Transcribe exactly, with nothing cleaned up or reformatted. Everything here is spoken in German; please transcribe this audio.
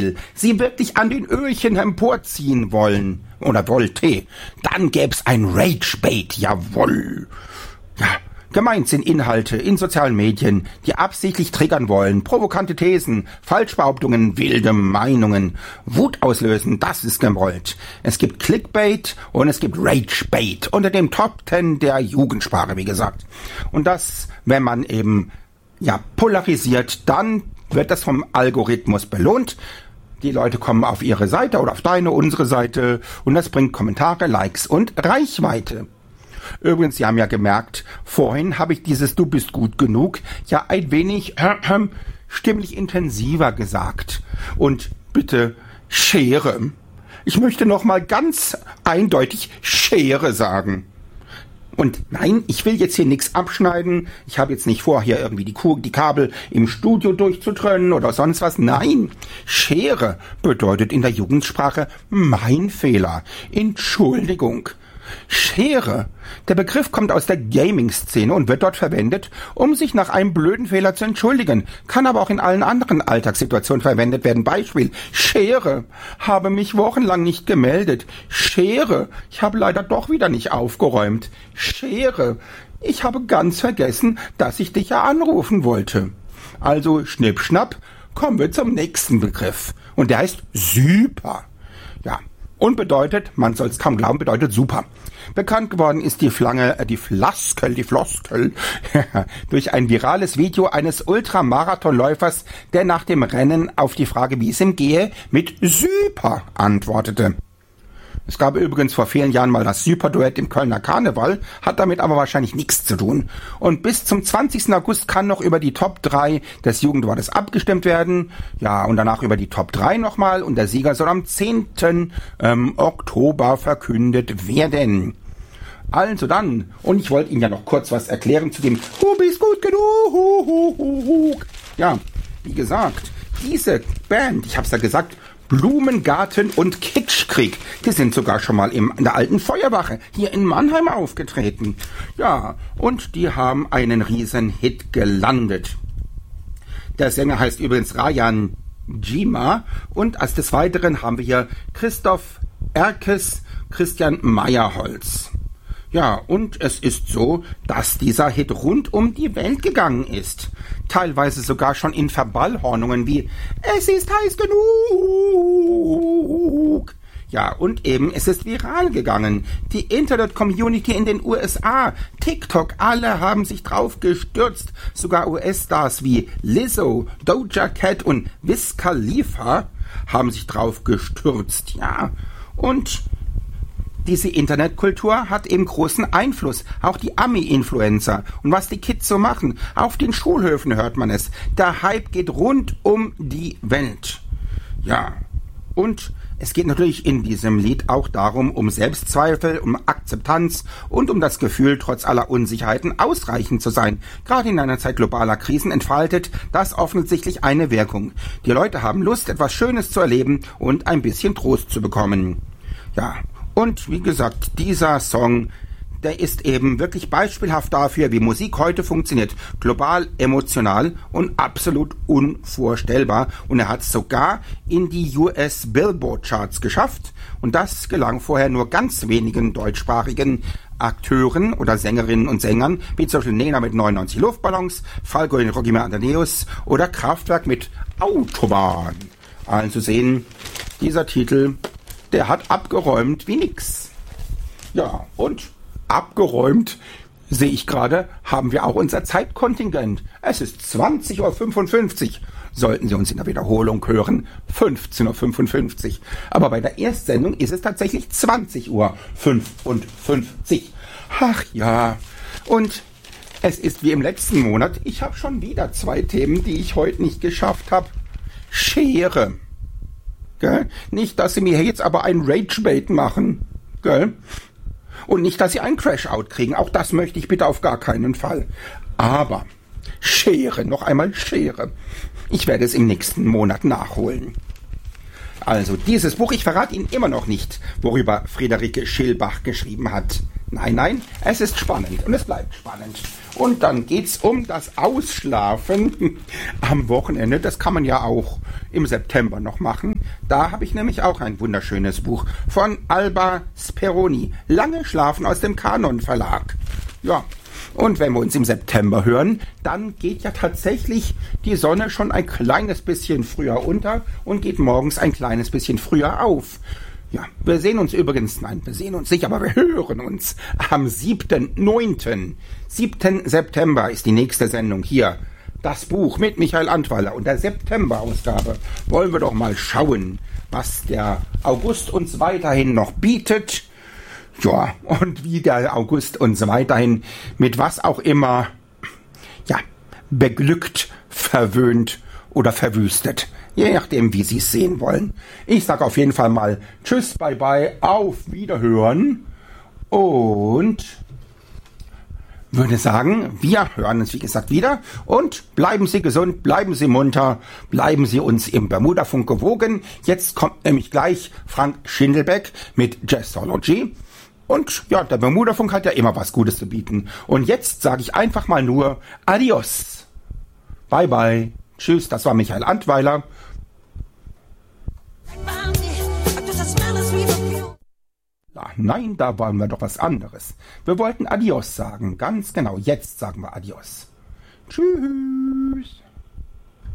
will, sie wirklich an den Öhrchen emporziehen wollen oder wollte, dann gäb's ein Rage-Bait, jawohl. Ja, gemeint sind Inhalte in sozialen Medien, die absichtlich triggern wollen, provokante Thesen, Falschbehauptungen, wilde Meinungen, Wut auslösen, das ist gewollt. Es gibt Clickbait und es gibt Rage-Bait unter dem Top Ten der Jugendsprache, wie gesagt. Und das, wenn man eben ja polarisiert, dann wird das vom Algorithmus belohnt. Die Leute kommen auf ihre Seite oder auf deine, unsere Seite und das bringt Kommentare, Likes und Reichweite. Übrigens, Sie haben ja gemerkt, vorhin habe ich dieses Du bist gut genug ja ein wenig äh, äh, stimmlich intensiver gesagt. Und bitte Schere. Ich möchte noch mal ganz eindeutig Schere sagen. Und nein, ich will jetzt hier nichts abschneiden. Ich habe jetzt nicht vor, hier irgendwie die, Kuh, die Kabel im Studio durchzutrennen oder sonst was. Nein, Schere bedeutet in der Jugendsprache mein Fehler. Entschuldigung. Schere. Der Begriff kommt aus der Gaming-Szene und wird dort verwendet, um sich nach einem blöden Fehler zu entschuldigen, kann aber auch in allen anderen Alltagssituationen verwendet werden. Beispiel: Schere. Habe mich wochenlang nicht gemeldet. Schere. Ich habe leider doch wieder nicht aufgeräumt. Schere. Ich habe ganz vergessen, dass ich dich ja anrufen wollte. Also schnipp, schnapp, kommen wir zum nächsten Begriff. Und der heißt super. Ja. Und bedeutet, man soll es kaum glauben, bedeutet super. Bekannt geworden ist die Flange, äh, die Flaskel, die Floskel, durch ein virales Video eines Ultramarathonläufers, der nach dem Rennen auf die Frage, wie es ihm gehe, mit super antwortete. Es gab übrigens vor vielen Jahren mal das Super-Duett im Kölner Karneval, hat damit aber wahrscheinlich nichts zu tun. Und bis zum zwanzigsten August kann noch über die Top drei des Jugendwortes abgestimmt werden. Ja, und danach über die Top drei nochmal. Und der Sieger soll am zehnten Ähm, Oktober verkündet werden. Also dann, und ich wollte Ihnen ja noch kurz was erklären zu dem Du bist gut genug. Ja, wie gesagt, diese Band, ich hab's ja gesagt, Blumengarten und Kitschkrieg, die sind sogar schon mal im, in der alten Feuerwache hier in Mannheim aufgetreten. Ja, und die haben einen riesen Hit gelandet. Der Sänger heißt übrigens Rayan Jima und als des Weiteren haben wir hier Christoph Erkes, Christian Meyerholz. Ja, und es ist so, dass dieser Hit rund um die Welt gegangen ist. Teilweise sogar schon in Verballhornungen wie Es ist heiß genug. Ja, und eben, es ist viral gegangen. Die Internet-Community in den U S A, TikTok, alle haben sich drauf gestürzt. Sogar U S-Stars wie Lizzo, Doja Cat und Wiz Khalifa haben sich drauf gestürzt. Ja, und diese Internetkultur hat eben großen Einfluss. Auch die Ami-Influencer. Und was die Kids so machen. Auf den Schulhöfen hört man es. Der Hype geht rund um die Welt. Ja. Und es geht natürlich in diesem Lied auch darum, um Selbstzweifel, um Akzeptanz und um das Gefühl, trotz aller Unsicherheiten ausreichend zu sein. Gerade in einer Zeit globaler Krisen entfaltet das offensichtlich eine Wirkung. Die Leute haben Lust, etwas Schönes zu erleben und ein bisschen Trost zu bekommen. Ja. Und wie gesagt, dieser Song, der ist eben wirklich beispielhaft dafür, wie Musik heute funktioniert. Global, emotional und absolut unvorstellbar. Und er hat es sogar in die U S Billboard Charts geschafft. Und das gelang vorher nur ganz wenigen deutschsprachigen Akteuren oder Sängerinnen und Sängern, wie zum Beispiel Nena mit neunundneunzig Luftballons, Falco in Rocky Amadeus oder Kraftwerk mit Autobahn. Also sehen, dieser Titel, der hat abgeräumt wie nix. Ja, und abgeräumt, sehe ich gerade, haben wir auch unser Zeitkontingent. Es ist zwanzig Uhr fünfundfünfzig. Sollten Sie uns in der Wiederholung hören, fünfzehn Uhr fünfundfünfzig. Aber bei der Erstsendung ist es tatsächlich zwanzig Uhr fünfundfünfzig. Ach ja, und es ist wie im letzten Monat, ich habe schon wieder zwei Themen, die ich heute nicht geschafft habe. Schere. Gell? Nicht, dass Sie mir jetzt aber ein Rage-Bait machen. Gell? Und nicht, dass Sie einen Crash-Out kriegen. Auch das möchte ich bitte auf gar keinen Fall. Aber Schere, noch einmal Schere. Ich werde es im nächsten Monat nachholen. Also dieses Buch, ich verrate Ihnen immer noch nicht, worüber Friederike Schilbach geschrieben hat. Nein, nein, es ist spannend und es bleibt spannend. Und dann geht's um das Ausschlafen am Wochenende. Das kann man ja auch im September noch machen. Da habe ich nämlich auch ein wunderschönes Buch von Alba Speroni. Lange Schlafen aus dem Kanon Verlag. Ja, und wenn wir uns im September hören, dann geht ja tatsächlich die Sonne schon ein kleines bisschen früher unter und geht morgens ein kleines bisschen früher auf. Ja, wir sehen uns übrigens, nein, wir sehen uns nicht, aber wir hören uns am siebten neunten siebten September ist die nächste Sendung hier. Das Buch mit Michael Antweiler und der September-Ausgabe. Wollen wir doch mal schauen, was der August uns weiterhin noch bietet. Ja, und wie der August uns weiterhin mit was auch immer, ja, beglückt, verwöhnt oder verwüstet. Je nachdem, wie Sie es sehen wollen. Ich sage auf jeden Fall mal Tschüss, bye bye, auf Wiederhören und würde sagen, wir hören uns wie gesagt wieder und bleiben Sie gesund, bleiben Sie munter, bleiben Sie uns im Bermuda-Funk gewogen. Jetzt kommt nämlich gleich Frank Schindelbeck mit Jazzology. Und ja, der Bermuda-Funk hat ja immer was Gutes zu bieten. Und jetzt sage ich einfach mal nur Adios. Bye bye. Tschüss, das war Michael Antweiler. Ja, nein, da wollen wir doch was anderes. Wir wollten Adios sagen. Ganz genau, jetzt sagen wir Adios. Tschüss.